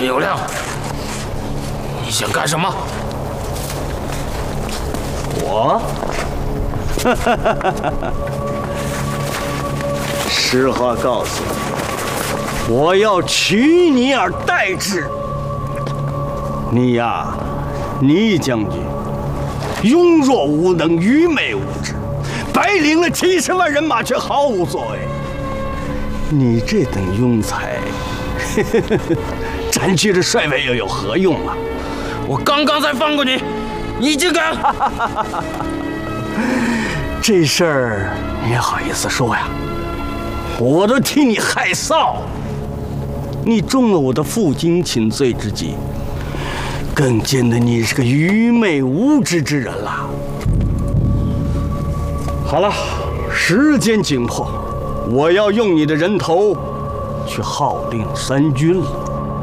陈友谅，你想干什么？ 我，实话告诉你，我要取你而代之。你呀，倪将军，庸弱无能，愚昧无知，白领了70万人马却毫无作为。你这等庸才，占据着帅位又有何用啊？ 我刚刚才放过你，你竟敢！ 这事儿你也好意思说呀？我都替你害臊。你中了我的负荆请罪之计，更见得你是个愚昧无知之人了。好了，时间紧迫，我要用你的人头去号令三军了。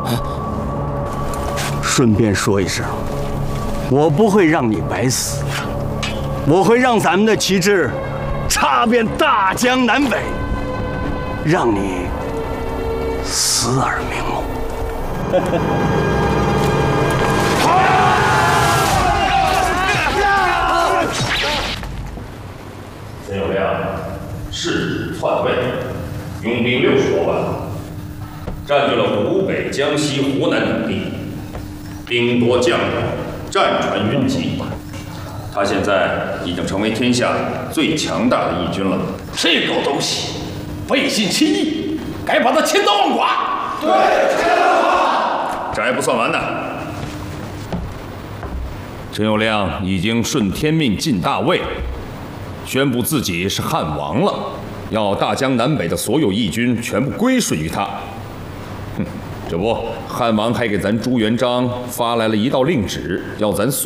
顺便说一声，我不会让你白死，我会让咱们的旗帜插遍大江南北，让你死而瞑目。 陈友谅弑篡位，拥兵60多万，占据了湖北、江西、湖南等地，兵多将少，战船云集。他现在已经成为天下最强大的义军了。 这狗东西，背信弃义，该把他千刀万剐。对，千刀万剐。 这还不算完呢。陈友谅已经顺天命进大魏，宣布自己是汉王了，要大江南北的所有义军全部归顺于他。哼，这不，汉王还给咱朱元璋发来了一道令旨，要咱速